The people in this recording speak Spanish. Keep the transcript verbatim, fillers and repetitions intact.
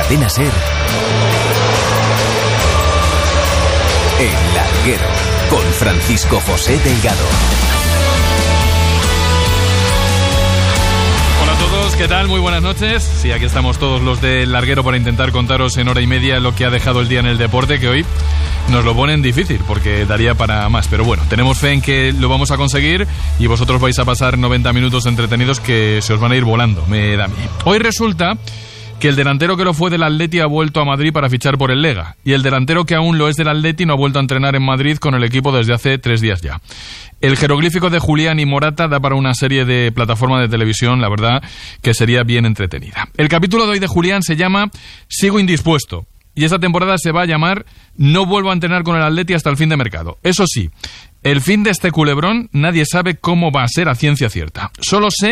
Cadena SER, El Larguero, con Francisco José Delgado. Hola a todos, ¿qué tal? Muy buenas noches. Sí, aquí estamos todos los del Larguero para intentar contaros en hora y media lo que ha dejado el día en el deporte, que hoy nos lo ponen difícil porque daría para más. Pero bueno, tenemos fe en que lo vamos a conseguir y vosotros vais a pasar noventa minutos entretenidos que se os van a ir volando, me da a mí. Hoy resulta que el delantero que lo fue del Atleti ha vuelto a Madrid para fichar por el Lega, y el delantero que aún lo es del Atleti no ha vuelto a entrenar en Madrid con el equipo desde hace tres días ya. El jeroglífico de Julián y Morata da para una serie de plataforma de televisión, la verdad, que sería bien entretenida. El capítulo de hoy de Julián se llama Sigo indispuesto, y esta temporada se va a llamar No vuelvo a entrenar con el Atleti hasta el fin de mercado. Eso sí, el fin de este culebrón nadie sabe cómo va a ser a ciencia cierta. Solo sé